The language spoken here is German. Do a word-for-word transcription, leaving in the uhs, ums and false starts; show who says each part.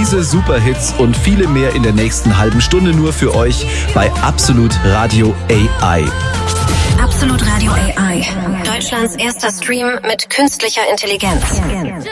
Speaker 1: Diese Superhits und viele mehr in der nächsten halben Stunde nur für euch bei Absolut Radio A I.
Speaker 2: Absolut Radio A I. Deutschlands erster Stream mit künstlicher Intelligenz.